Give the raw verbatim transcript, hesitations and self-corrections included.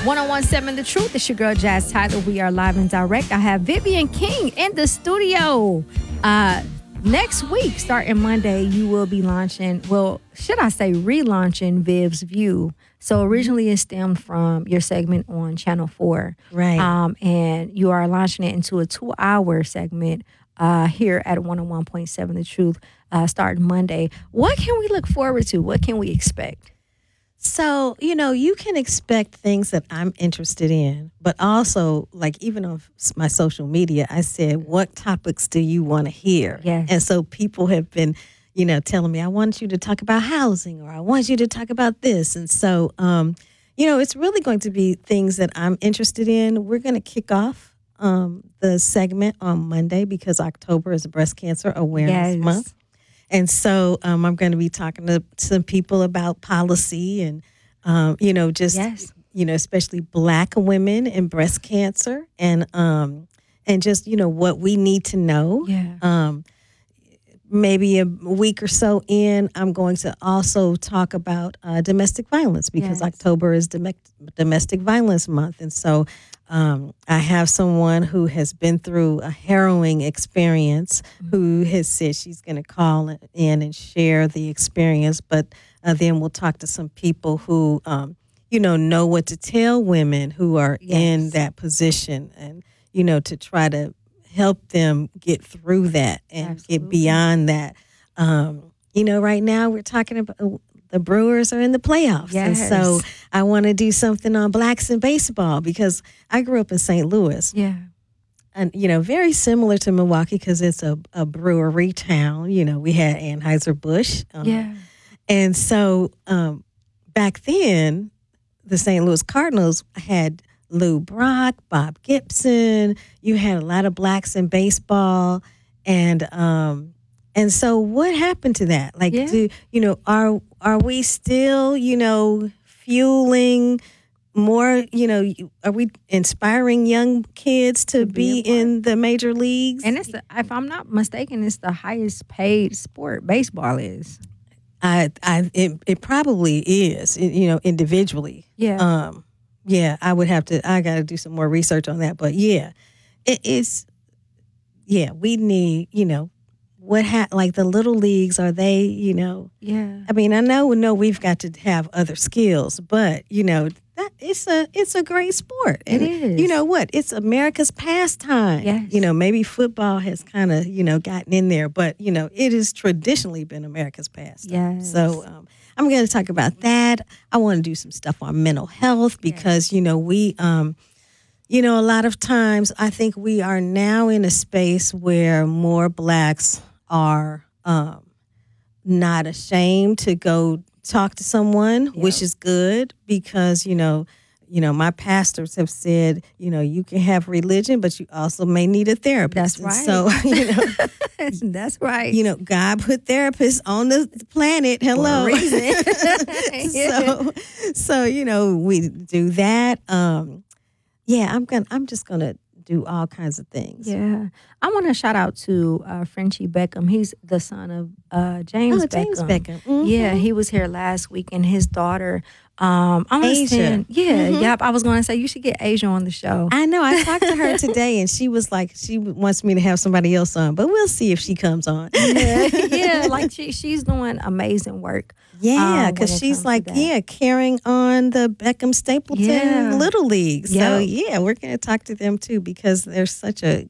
ten seven The Truth. It's your girl, Jazz Tyler. We are live and direct. I have Vivian King in the studio. Uh, next week, starting Monday, you will be launching, well, should I say relaunching Viv's View. So originally it stemmed from your segment on Channel four. Right. Um, and you are launching it into a two-hour segment uh, here at one oh one point seven The Truth uh, starting Monday. What can we look forward to? What can we expect? So, you know, you can expect things that I'm interested in, but also, like, even on my social media, I said, what topics do you want to hear? Yes. And so people have been, you know, telling me, I want you to talk about housing, or I want you to talk about this. And so, um, you know, it's really going to be things that I'm interested in. We're going to kick off um, the segment on Monday because October is Breast Cancer Awareness Yes. Month. And so um, I'm going to be talking to some people about policy and, um, you know, just, Yes. you know, especially Black women and breast cancer and um, and just, you know, what we need to know. Yeah. Um, maybe a week or so in, I'm going to also talk about uh, domestic violence because Yes. October is Dom- Domestic Violence Month. And so um, I have someone who has been through a harrowing experience who has said she's going to call in and share the experience. But uh, then we'll talk to some people who, um, you know, know what to tell women who are Yes. in that position and, you know, to try to help them get through that and Absolutely. get beyond that. Um, you know, right now we're talking about uh, the Brewers are in the playoffs. And Yes. so I want to do something on blacks in baseball because I grew up in Saint Louis. Yeah. And, you know, very similar to Milwaukee because it's a, a brewery town. You know, we had Anheuser-Busch. Um, Yeah. And so um, back then, the Saint Louis Cardinals had Lou Brock, Bob Gibson. You had a lot of blacks in baseball. And um, and so what happened to that? Like, Yeah. do you know, are are we still, you know, fueling more, you know, are we inspiring young kids to, To be be, a part. in the major leagues? And it's, the, if I'm not mistaken, it's the highest paid sport baseball is. I, I, it, it probably is, you know, individually. Yeah. Um, yeah, I would have to, I got to do some more research on that. But yeah, it is, yeah, we need, you know, what, ha- like the little leagues, are they, you know, Yeah. I mean, I know, we know we've got to have other skills, but, you know, that it's a, it's a great sport. It And is. you know what? It's America's pastime. Yes. You know, maybe football has kind of, you know, gotten in there, but, you know, it has traditionally been America's pastime. Yes. So um, I'm going to talk about that. I want to do some stuff on mental health because, you know, we, um, you know, a lot of times I think we are now in a space where more blacks are um, not ashamed to go talk to someone, which is good because, you know, you know, my pastors have said, you know, you can have religion, but you also may need a therapist. That's And right. so, you know, That's right. you know, God put therapists on the planet. Hello. For a reason. so, so you know, we do that. Um, yeah, I'm gonna. I'm just gonna do all kinds of things. Yeah. I want to shout out to uh, Frenchie Beckham. He's the son of uh, James Oh, Beckham. James Beckham. Mhm. Yeah, he was here last week, and his daughter, um, I'm Asia. saying, yeah, Mhm. yep. I was going to say you should get Asia on the show. I know. I talked to her today, and she was like, she wants me to have somebody else on, but we'll see if she comes on. yeah, yeah, like she she's doing amazing work. Yeah, um, when because it she's comes to like, that. yeah, carrying on the Beckham Stapleton Yeah. Little League. So, Yep. yeah, we're going to talk to them too because they're such a